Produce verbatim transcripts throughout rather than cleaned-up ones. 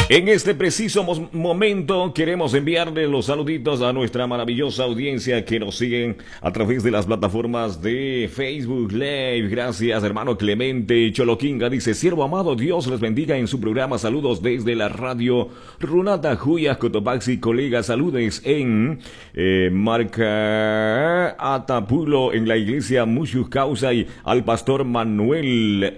En este preciso momento queremos enviarle los saluditos a nuestra maravillosa audiencia que nos siguen a través de las plataformas de Facebook Live. Gracias, hermano Clemente Choloquinga. Dice: siervo amado, Dios les bendiga en su programa. Saludos desde la radio Runata Juyas Cotopaxi. Colega, saludes en eh, Marca Atapulo, en la iglesia Mushuk Causa, y al pastor Manuel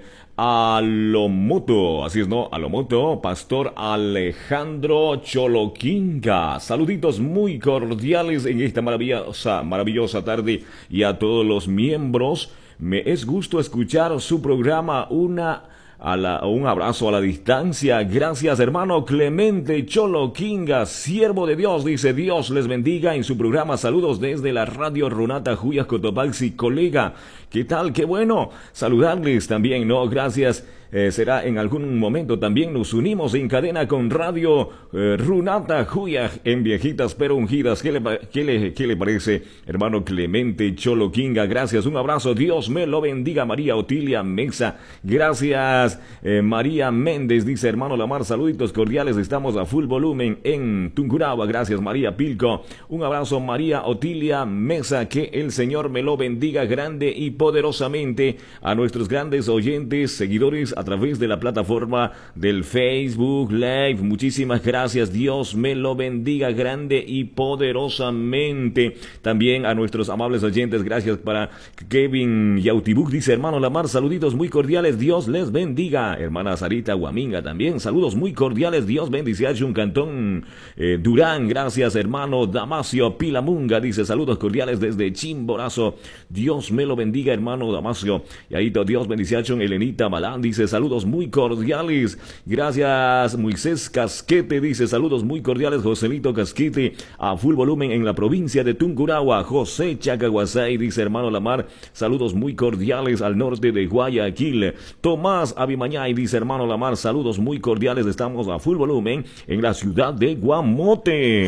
Alomoto, así es, ¿no? Alomoto, pastor Alejandro Choloquinga. Saluditos muy cordiales en esta maravillosa, maravillosa tarde, y a todos los miembros. Me es gusto escuchar su programa. Una A la, un abrazo a la distancia. Gracias, hermano Clemente Choloquinga, siervo de Dios. Dice: Dios les bendiga en su programa. Saludos desde la radio Runata Juyas Cotopaxi. Colega, ¿qué tal? Qué bueno saludarles también, ¿no? Gracias. Eh, será en algún momento también nos unimos en cadena con radio eh, Runata Juyas en Viejitas pero Ungidas. ¿Qué le, qué, le, ¿Qué le parece, hermano Clemente Choloquinga? Gracias, un abrazo. Dios me lo bendiga. María Otilia Mexa. Gracias. Eh, María Méndez dice: hermano Lamar, saluditos cordiales, estamos a full volumen en Tungurahua. Gracias, María Pilco. Un abrazo, María Otilia Mesa. Que el Señor me lo bendiga grande y poderosamente. A nuestros grandes oyentes, seguidores a través de la plataforma del Facebook Live, muchísimas gracias. Dios me lo bendiga grande y poderosamente. También a nuestros amables oyentes, gracias. Para Kevin Yautibuk, dice: hermano Lamar, saluditos muy cordiales, Dios les bendiga. Hermana Sarita Guaminga también, saludos muy cordiales, Dios bendice a un cantón eh, Durán. Gracias, hermano Damasio Pilamunga, dice: saludos cordiales desde Chimborazo. Dios me lo bendiga, hermano Damasio. Y ahí Dios bendice a Elenita Balán, dice: saludos muy cordiales. Gracias, Moisés Casquete, dice: saludos muy cordiales, Joselito Casquete, a full volumen en la provincia de Tungurahua. José Chacaguasay, dice: hermano Lamar, saludos muy cordiales al norte de Guayaquil. Tomás Abimañay, dice: hermano Lamar, saludos muy cordiales, estamos a full volumen en la ciudad de Guamote.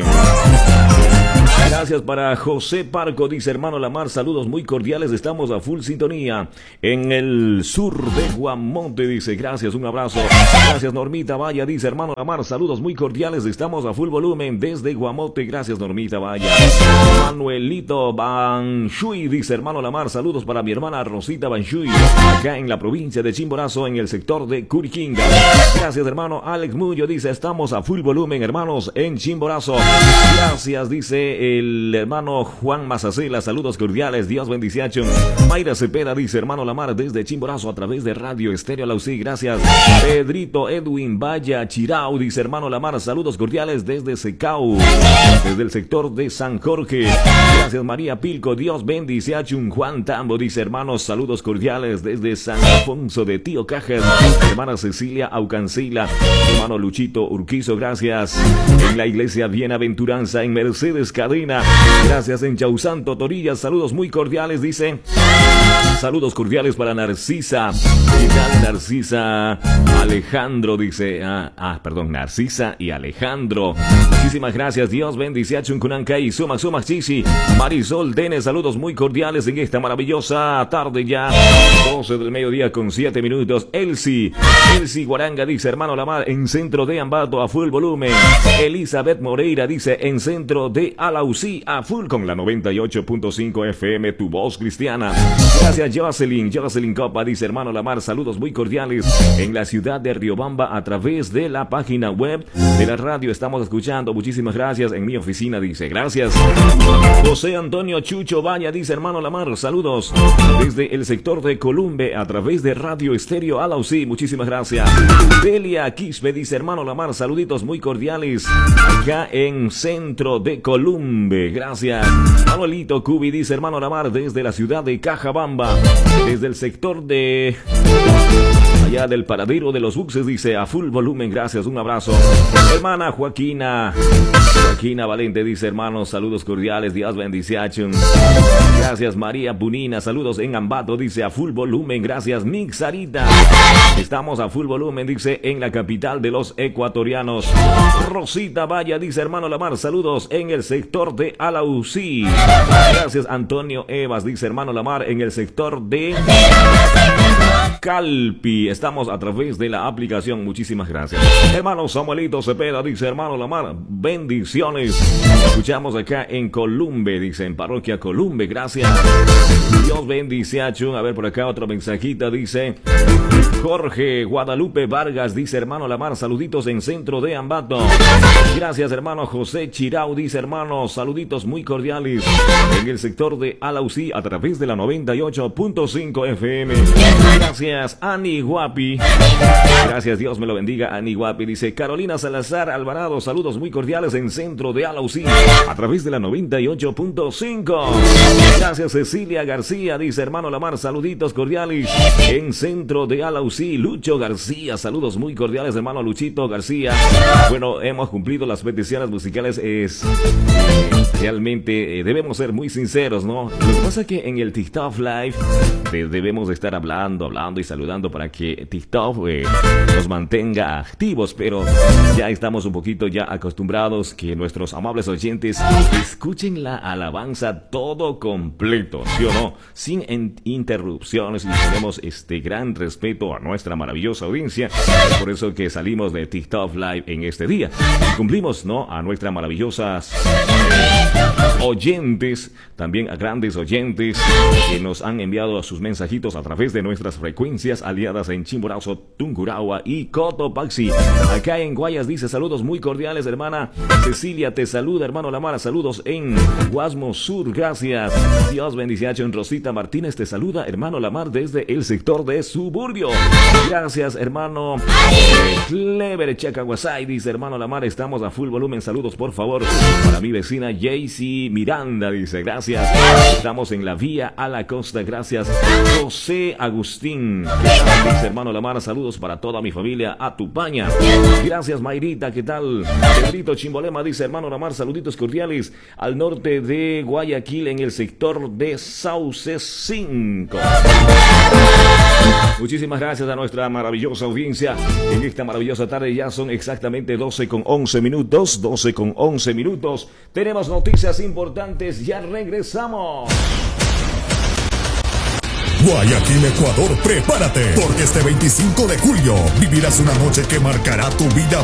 Gracias para José Parco, dice: hermano Lamar, saludos muy cordiales, estamos a full sintonía en el sur de Guamote, dice: gracias, un abrazo. Gracias, Normita Vaya, dice: hermano Lamar, saludos muy cordiales, estamos a full volumen desde Guamote. Gracias, Normita Vaya. Manuelito Banshui, dice: hermano Lamar, saludos para mi hermana Rosita Banshui, acá en la provincia de Chimborazo, en el sector de Curiquinga. Gracias, hermano Alex Mullo, dice: estamos a full volumen, hermanos, en Chimborazo. Gracias, dice el hermano Juan Mazacela, saludos cordiales, Dios bendice a Chum. Mayra Cepeda, dice: hermano Lamar, desde Chimborazo a través de Radio Estéreo Lausí. Gracias. Pedrito Edwin Vaya Chirau, dice: hermano Lamar, saludos cordiales desde Secau, desde el sector de San Jorge. Gracias, María Pilco, Dios bendice a Chum. Juan Tambo, dice: hermanos, saludos cordiales desde San Alfonso de Tío Cajas. Hermana Cecilia Aucancila, hermano Luchito Urquizo, gracias. En la iglesia Bienaventuranza en Mercedes Cadena, gracias. En Chausanto Torillas, saludos muy cordiales, dice: saludos cordiales para Narcisa. ¿Qué tal, Narcisa? Alejandro, dice: ah, ah, perdón, Narcisa y Alejandro. Muchísimas gracias, Dios bendice a Chuncunancay y Sumac Sumac Chichi. Marisol Tene, saludos muy cordiales en esta maravillosa tarde ya, doce del mediodía con siete minutos. Elsie, Elsie Guaranga, dice: hermano Lamar, en centro de Ambato a full volumen. Elizabeth Moreira, dice: en centro de Alausí a full con la noventa y ocho punto cinco F M, tu voz cristiana. Gracias, Jocelyn, Jocelyn Copa, dice: hermano Lamar, saludos muy cordiales en la ciudad de Riobamba a través de la página web de la radio. Estamos escuchando, muchísimas gracias. En mi oficina, dice: gracias. José Antonio Chucho Vaya, dice: hermano Lamar, saludos desde el sector de Columbe a través de Radio Estéreo Alausí. Muchísimas gracias. Delia Quispe, dice: hermano Lamar, saluditos muy cordiales acá en centro de Columbe. Gracias. Manuelito Cubi, dice: hermano Lamar, desde la ciudad de Cajabamba, desde el sector de allá del paradero de los buses, dice: a full volumen. Gracias, un abrazo. Hermana Joaquina Joaquina Valente, dice: hermanos, saludos cordiales, Dios bendice a Chum. Gracias, María Punina, saludos en Ambato, dice: a full volumen. Gracias, Mix Sarita, estamos a full volumen, dice, en la capital de los ecuatorianos. Rosita Vaya, dice: hermano Lamar, saludos en el sector de Alausí. Gracias, Antonio Evas, dice: hermano Lamar, en el sector de Calpi. Estamos a través de la aplicación. Muchísimas gracias. Hermano Samuelito Cepeda dice, hermano Lamar, bendiciones. Escuchamos acá en Columbe, dice, en Parroquia Columbe. Gracias. Dios bendice a Chun. A ver, por acá otro mensajita, dice Jorge Guadalupe Vargas, dice, hermano Lamar, saluditos en Centro de Ambato. Gracias, hermano José Chirau, dice, hermano, saluditos muy cordiales en el sector de Alausí a través de la noventa y ocho punto cinco F M. Gracias, Ani Guapi. Gracias, Dios me lo bendiga, Ani Guapi. Dice Carolina Salazar Alvarado, saludos muy cordiales en Centro de Alausí a través de la noventa y ocho punto cinco. Gracias, Cecilia García, dice, hermano Lamar, saluditos cordiales en Centro de Alausí. Lucho García, saludos muy cordiales, hermano Luchito García. Bueno, hemos cumplido las peticiones musicales. Es eh, realmente eh, debemos ser muy sinceros, ¿no? Lo que pasa es que en el TikTok Live de, debemos estar hablando, hablando y saludando para que TikTok eh, nos mantenga activos, pero ya estamos un poquito ya acostumbrados que nuestros amables oyentes escuchen la alabanza todo completo, ¿sí o no? Sin en- interrupciones, y tenemos este gran respeto a nuestra maravillosa audiencia. Es por eso que salimos de TikTok Live en este día y cumplimos, ¿no?, a nuestras maravillosas eh, oyentes, también a grandes oyentes que nos han enviado sus mensajitos a través de nuestras frecuencias aliadas en Chimborazo, Tungurahua y Cotopaxi. Acá en Guayas dice, saludos muy cordiales, hermana Cecilia te saluda, hermano Lamar, saludos en Guasmo Sur, gracias. Dios bendice a en Rosita Martínez te saluda, hermano Lamar, desde el sector de Suburbio. Gracias, hermano eh, Clever Chacahuasay, dice, hermano Lamar, estamos a full volumen, saludos por favor para mi vecina Jaycee Miranda, dice, gracias. Estamos en la vía a la costa, gracias. José Agustín, dice, hermano Lamar, saludos para toda mi familia a Tupaña. Gracias, Mayrita, ¿qué tal? Pedrito Chimbolema dice, hermano Lamar, saluditos cordiales al norte de Guayaquil en el sector de Sauce cinco. Muchísimas gracias a nuestra maravillosa audiencia en esta maravillosa tarde. Ya son exactamente doce con once minutos, doce con once minutos. Tenemos noticias importantes, ya regresamos. Guayaquil, Ecuador, prepárate, porque este veinticinco de julio vivirás una noche que marcará tu vida